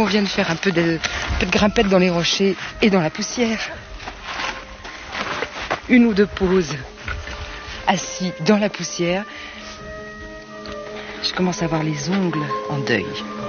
vient de faire un peu de grimpette dans les rochers et dans la poussière. Une ou deux pauses assis dans la poussière. Je commence à avoir les ongles en deuil.